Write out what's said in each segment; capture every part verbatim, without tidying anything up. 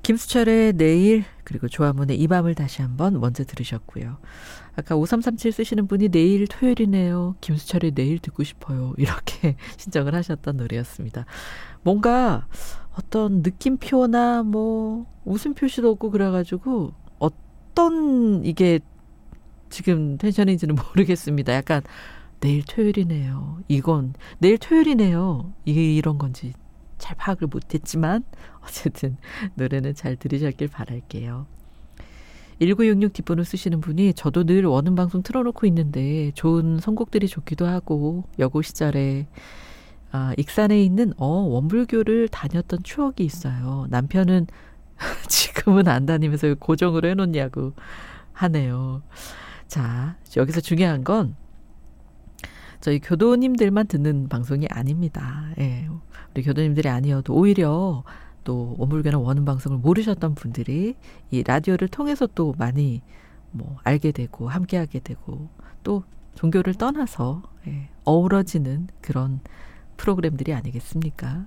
김수철의 내일, 그리고 조화문의 이 밤을 다시 한번 먼저 들으셨고요. 아까 오삼삼칠 쓰시는 분이 내일 토요일이네요. 김수철의 내일 듣고 싶어요. 이렇게 신청을 하셨던 노래였습니다. 뭔가 어떤 느낌표나 뭐 웃음 표시도 없고 그래가지고 어떤 이게 지금 텐션인지는 모르겠습니다. 약간 내일 토요일이네요. 이건 내일 토요일이네요. 이게 이런 건지 잘 파악을 못했지만 어쨌든 노래는 잘 들으셨길 바랄게요. 일구육육 뒷번호 쓰시는 분이 저도 늘 원음 방송 틀어놓고 있는데 좋은 선곡들이 좋기도 하고 여고 시절에 아, 익산에 있는 어, 원불교를 다녔던 추억이 있어요. 남편은 지금은 안 다니면서 고정으로 해놓냐고 하네요. 자, 여기서 중요한 건 저희 교도님들만 듣는 방송이 아닙니다. 예, 우리 교도님들이 아니어도 오히려 또 원불교나 원음 방송을 모르셨던 분들이 이 라디오를 통해서 또 많이 뭐 알게 되고 함께하게 되고 또 종교를 떠나서 예, 어우러지는 그런 프로그램들이 아니겠습니까?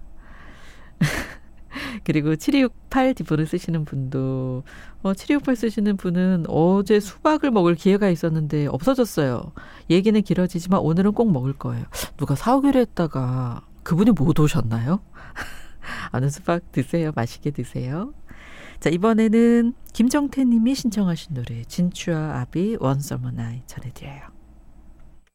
그리고 칠이육팔 뒷번호 쓰시는 분도 어, 칠이육팔 쓰시는 분은 어제 수박을 먹을 기회가 있었는데 없어졌어요. 얘기는 길어지지만 오늘은 꼭 먹을 거예요. 누가 사오기로 했다가 그분이 못 오셨나요? 아는 수박 드세요. 맛있게 드세요. 자, 이번에는 김정태 님이 신청하신 노래 진추와 아비 One Summer Night 전해드려요.